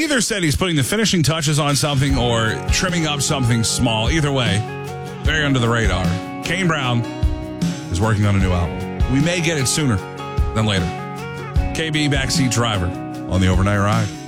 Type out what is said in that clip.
either said he's putting the finishing touches on something or trimming up something small. Either way, very under the radar. Kane Brown is working on a new album. We may get it sooner than later. KB Backseat Driver on the Overnight Ride.